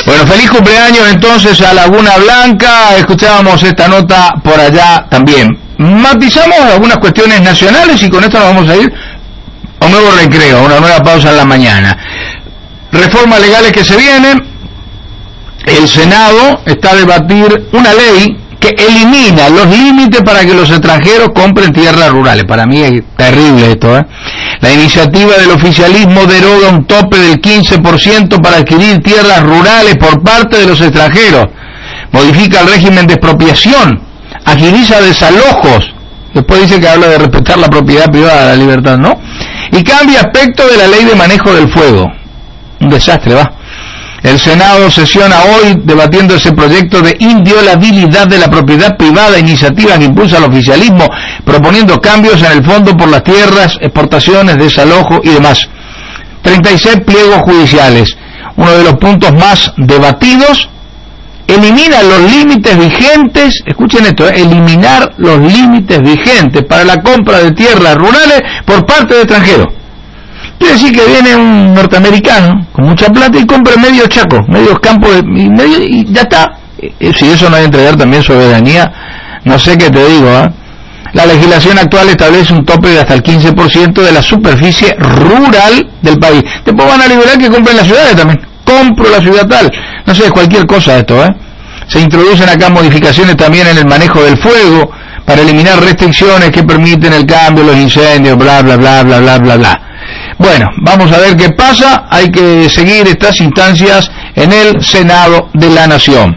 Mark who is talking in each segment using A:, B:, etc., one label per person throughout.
A: Bueno, feliz cumpleaños entonces a Laguna Blanca. Escuchábamos esta nota por allá también. Matizamos algunas cuestiones nacionales y con esto nos vamos a ir a un nuevo recreo, a una nueva pausa en la mañana. Reformas legales que se vienen. El Senado está a debatir una ley que elimina los límites para que los extranjeros compren tierras rurales. Para mí es terrible esto, ¿eh? La iniciativa del oficialismo deroga un tope del 15% para adquirir tierras rurales por parte de los extranjeros. Modifica el régimen de expropiación, agiliza desalojos. Después dice que habla de respetar la propiedad privada, la libertad, ¿no? Y cambia aspecto de la ley de manejo del fuego. Un desastre, va. El Senado sesiona hoy debatiendo ese proyecto de inviolabilidad de la propiedad privada, iniciativa que impulsa el oficialismo, proponiendo cambios en el fondo por las tierras, exportaciones, desalojo y demás. 36 pliegos judiciales. Uno de los puntos más debatidos, elimina los límites vigentes, escuchen esto, eliminar los límites vigentes para la compra de tierras rurales por parte de extranjeros. Quiere decir que viene un norteamericano con mucha plata y compra medio chaco, medios campos y ya está. Si eso no hay que entregar también soberanía, no sé qué te digo, ¿eh? La legislación actual establece un tope de hasta el 15% de la superficie rural del país. Después van a liberar que compren las ciudades también. Compro la ciudad tal. No sé, es cualquier cosa esto, ¿eh? Se introducen acá modificaciones también en el manejo del fuego para eliminar restricciones que permiten el cambio, los incendios, bla, bla, bla, bla, bla, bla, bla. Bueno, vamos a ver qué pasa. Hay que seguir estas instancias en el Senado de la Nación.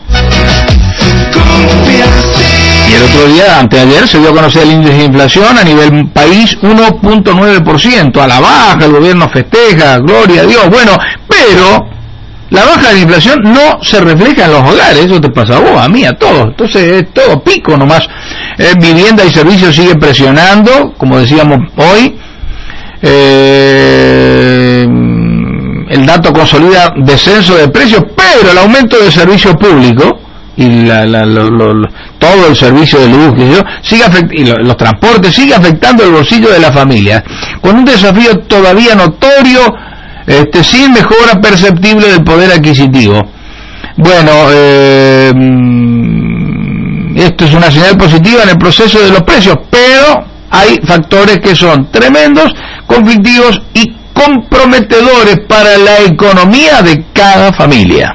A: Y el otro día, anteayer, se dio a conocer el índice de inflación a nivel país, 1.9%. A la baja, el gobierno festeja, gloria a Dios. Bueno, pero la baja de la inflación no se refleja en los hogares. Eso te pasa a vos, a mí, a todos. Entonces es todo pico nomás. Vivienda y servicios sigue presionando, como decíamos hoy. El dato consolida descenso de precios, pero el aumento del servicio público y todo el servicio de luz y los transportes sigue afectando el bolsillo de la familia, con un desafío todavía notorio, sin mejora perceptible del poder adquisitivo. Bueno, esto es una señal positiva en el proceso de los precios, pero hay factores que son tremendos, conflictivos y comprometedores para la economía de cada familia.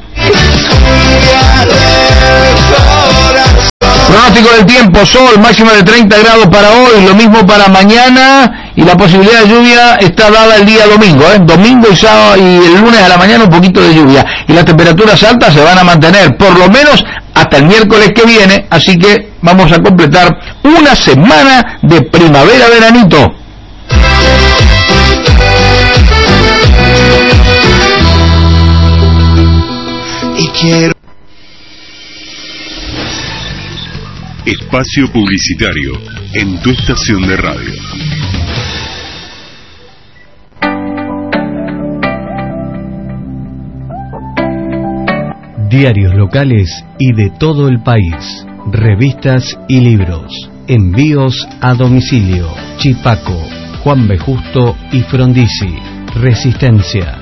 A: Pronóstico del tiempo: sol, máxima de 30 grados para hoy, lo mismo para mañana, y la posibilidad de lluvia está dada el día domingo, domingo y sábado, y el lunes a la mañana un poquito de lluvia, y las temperaturas altas se van a mantener por lo menos hasta el miércoles que viene, así que vamos a completar una semana de primavera-veranito.
B: Y quiero... Espacio publicitario en tu estación de radio.
C: Diarios locales y de todo el país, revistas y libros, envíos a domicilio. Chipaco, Juan B. Justo y Frondizi. Resistencia.